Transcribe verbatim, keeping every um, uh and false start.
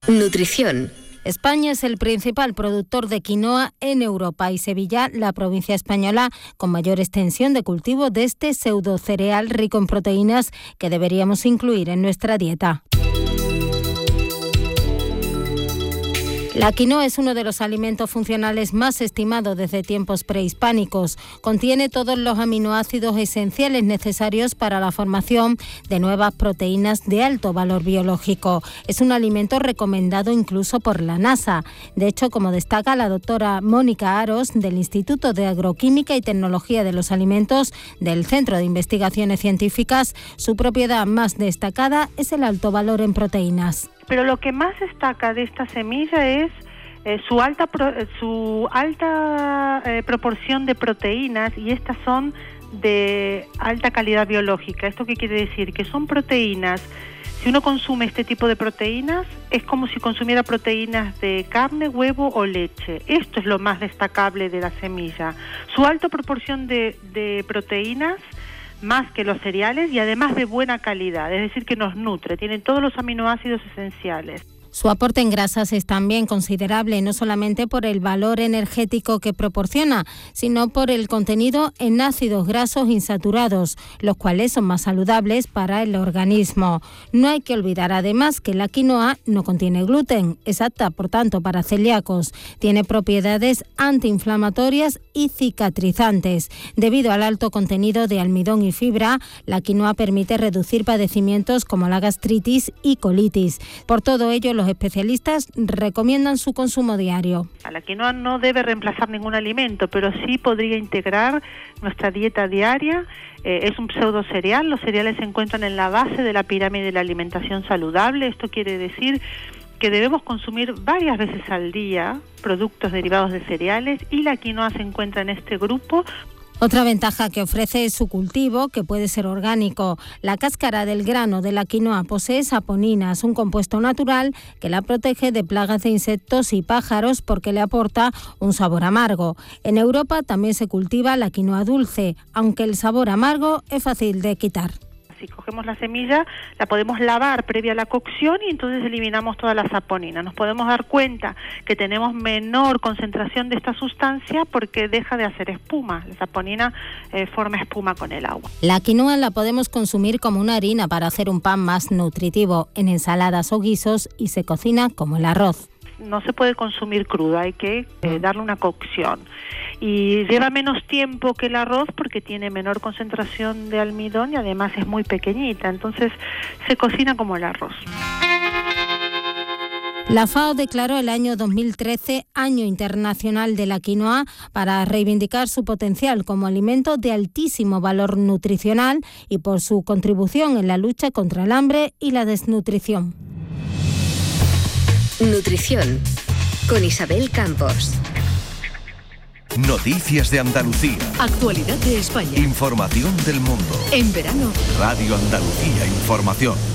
Nutrición. España es el principal productor de quinoa en Europa y Sevilla, la provincia española con mayor extensión de cultivo de este pseudocereal rico en proteínas que deberíamos incluir en nuestra dieta. La quinoa es uno de los alimentos funcionales más estimados desde tiempos prehispánicos. Contiene todos los aminoácidos esenciales necesarios para la formación de nuevas proteínas de alto valor biológico. Es un alimento recomendado incluso por la NASA. De hecho, como destaca la doctora Mónica Aros del Instituto de Agroquímica y Tecnología de los Alimentos del Centro de Investigaciones Científicas, su propiedad más destacada es el alto valor en proteínas. Pero lo que más destaca de esta semilla es eh, su alta pro, su alta eh, proporción de proteínas, y estas son de alta calidad biológica. ¿Esto qué quiere decir? Que son proteínas. Si uno consume este tipo de proteínas, es como si consumiera proteínas de carne, huevo o leche. Esto es lo más destacable de la semilla. Su alta proporción de, de proteínas, más que los cereales, y además de buena calidad, es decir, que nos nutre, tiene todos los aminoácidos esenciales. Su aporte en grasas es también considerable, no solamente por el valor energético que proporciona, sino por el contenido en ácidos grasos insaturados, los cuales son más saludables para el organismo. No hay que olvidar además que la quinoa no contiene gluten, es apta por tanto para celíacos. Tiene propiedades antiinflamatorias y cicatrizantes. Debido al alto contenido de almidón y fibra, la quinoa permite reducir padecimientos como la gastritis y colitis. Por todo ello, los Los especialistas recomiendan su consumo diario. La quinoa no debe reemplazar ningún alimento, pero sí podría integrar nuestra dieta diaria. Eh, es un pseudo cereal. Los cereales se encuentran en la base de la pirámide de la alimentación saludable. Esto quiere decir que debemos consumir varias veces al día productos derivados de cereales, y la quinoa se encuentra en este grupo. Otra ventaja que ofrece es su cultivo, que puede ser orgánico. La cáscara del grano de la quinoa posee saponinas, un compuesto natural que la protege de plagas de insectos y pájaros porque le aporta un sabor amargo. En Europa también se cultiva la quinoa dulce, aunque el sabor amargo es fácil de quitar. Si cogemos la semilla, la podemos lavar previa a la cocción y entonces eliminamos toda la saponina. Nos podemos dar cuenta que tenemos menor concentración de esta sustancia porque deja de hacer espuma. La saponina eh, forma espuma con el agua. La quinoa la podemos consumir como una harina para hacer un pan más nutritivo, en ensaladas o guisos, y se cocina como el arroz. No se puede consumir cruda, hay que eh, darle una cocción. Y lleva menos tiempo que el arroz porque tiene menor concentración de almidón y además es muy pequeñita, entonces se cocina como el arroz. La FAO declaró el año dos mil trece Año Internacional de la Quinoa para reivindicar su potencial como alimento de altísimo valor nutricional y por su contribución en la lucha contra el hambre y la desnutrición. Nutrición, con Isabel Campos. Noticias de Andalucía. Actualidad de España. Información del mundo. En verano. Radio Andalucía Información.